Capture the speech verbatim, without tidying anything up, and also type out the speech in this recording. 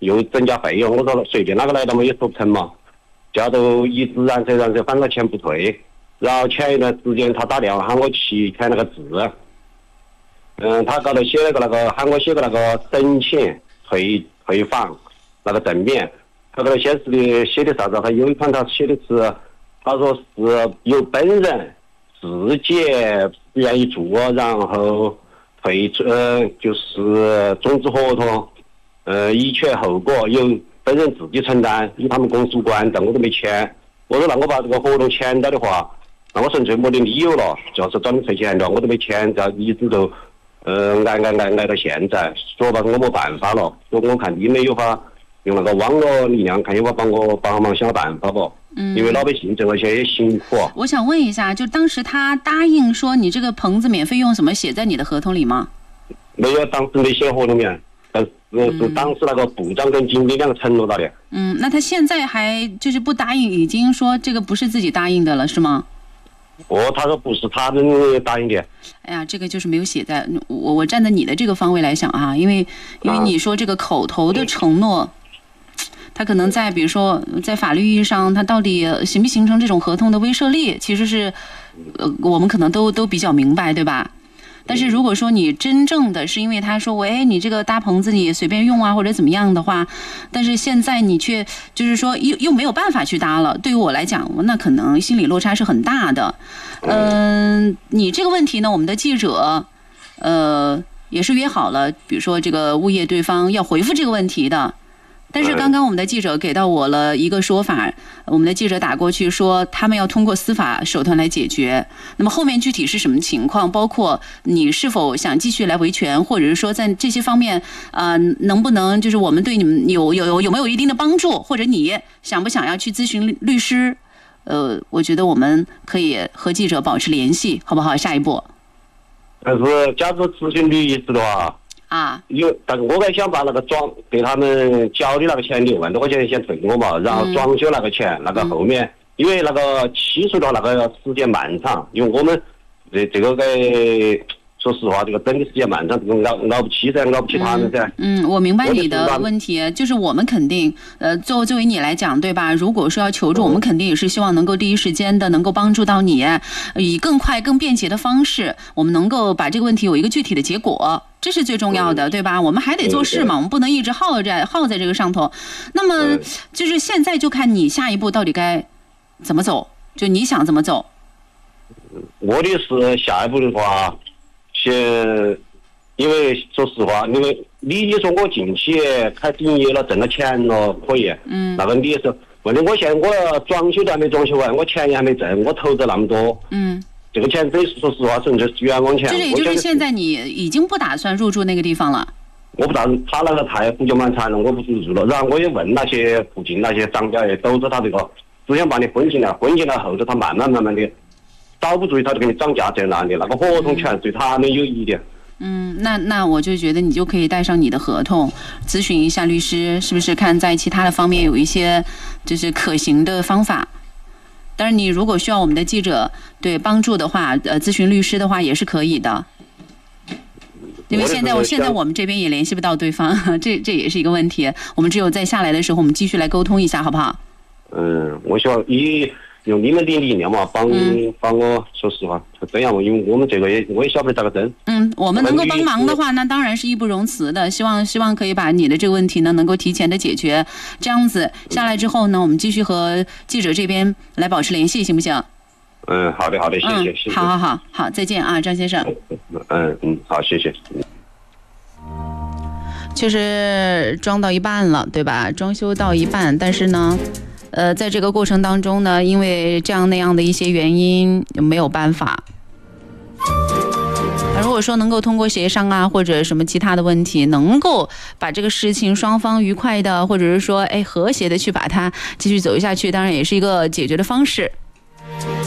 又增加费用，我说随便哪个来到嘛也说不成嘛，叫都一直然噻然噻，反正钱不退。然后前一段时间他打电话喊我去看那个字，嗯，他高头写了个那个喊我写个那个申请退退房那个证明，他高头显示的写的啥子？他有一款他写的是，他说是由本人自己愿意做，然后退呃就是终止合同，呃一切后果由本人自己承担，以他们公司管，但我都没签。我说那我把这个合同签到的话，那我纯粹没得理由了，就是找你退钱的，我都没签，这一直都呃挨挨挨挨到现在，说吧我没办法了，说我看你们有法用那个网络力量，看有法帮我帮忙想办法不？嗯，因为老百姓挣了钱也辛苦。 我想问一下，就当时他答应说你这个棚子免费用，什么写在你的合同里吗？ 没有，当时没写合同里面，但是是当时那个部长跟经理两个承诺到的。 嗯，那他现在还就是不答应，已经说这个不是自己答应的了，是吗？ 哦，他说不是他们答应的。 哎呀，这个就是没有写在我我站在你的这个方位来想啊，因为因为你说这个口头的承诺，他可能在比如说在法律意义上，他到底形不形成这种合同的威慑力，其实是呃我们可能都都比较明白，对吧？但是如果说你真正的是因为他说喂你这个搭棚子你随便用啊或者怎么样的话，但是现在你却就是说又又没有办法去搭了，对于我来讲那可能心理落差是很大的。嗯、呃，你这个问题呢，我们的记者呃也是约好了，比如说这个物业对方要回复这个问题的。但是刚刚我们的记者给到我了一个说法，我们的记者打过去说他们要通过司法手段来解决。那么后面具体是什么情况，包括你是否想继续来维权，或者是说在这些方面呃能不能就是我们对你们有有有有没有一定的帮助，或者你想不想要去咨询律师，呃我觉得我们可以和记者保持联系，好不好？下一步但是假如咨询律师的话啊， 有，但是我还想把那个装给他们交的那个钱六万多块钱先退我嘛，然后装修那个钱、嗯、那个后面，因为那个起诉的那个时间漫长，因为我们这这个该说实话，这个整个时间漫长，这个熬熬不起噻，熬不起他们噻。 嗯，我明白你的问题，就是我们肯定，呃，作作为你来讲，对吧？如果说要求助，我们肯定也是希望能够第一时间的能够帮助到你，以更快、更便捷的方式，我们能够把这个问题有一个具体的结果。这是最重要的，对吧？我们还得做事嘛，我们不能一直耗在耗在这个上头。那么，就是现在就看你下一步到底该怎么走，就你想怎么走。 我的是下一步的话，先，因为说实话，因为你你说我进去开始营业了，挣了钱了，可以。嗯。那个你是问题，我现在我装修都还没装修完，我钱也还没挣，我投资那么多。嗯。这个钱真是说实话，纯粹是冤枉钱。 就是也就是现在你已经不打算入住那个地方了。 我不打算，他那个太胡搅蛮缠了，我不入住了。然后我也问那些附近那些商家，也都说他这个只想把你混进来，混进来后头他慢慢慢慢的，稍不注意他就给你涨价在那里，那个合同权对他们有益的。 嗯，那那我就觉得你就可以带上你的合同，咨询一下律师，是不是看在其他的方面有一些就是可行的方法。当然，你如果需要我们的记者对帮助的话，呃，咨询律师的话也是可以的。因为现在我现在我们这边也联系不到对方，这这也是一个问题。我们只有在下来的时候，我们继续来沟通一下，好不好？ 嗯，我希望以用你们的力量嘛，帮、嗯、帮我说实话，这样，因为我们这个也我也晓不得咋个整。 嗯，我们能够帮忙的话，那当然是义不容辞的。希望希望可以把你的这个问题呢，能够提前的解决。这样子下来之后呢，我们继续和记者这边来保持联系，行不行？ 嗯，好的，好的，谢谢， 嗯、 谢谢。 好好好好，再见啊，张先生。 嗯嗯，好，谢谢。 确实装到一半了，对吧？装修到一半，但是呢。呃，在这个过程当中呢，因为这样那样的一些原因，没有办法。如果说能够通过协商啊，或者什么其他的问题，能够把这个事情双方愉快的，或者是说哎和谐的去把它继续走下去，当然也是一个解决的方式。